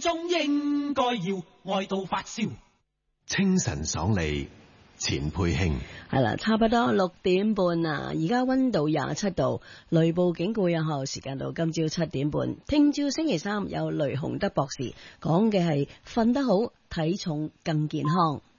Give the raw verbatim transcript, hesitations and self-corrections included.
中應該要愛到發燒。 清晨爽利，錢佩興。 係啦，差不多六點半啊，而家溫度廿七度，雷暴警告有效時間到今朝七點半。聽朝星期三有雷洪德博士講嘅係瞓得好，體重更健康。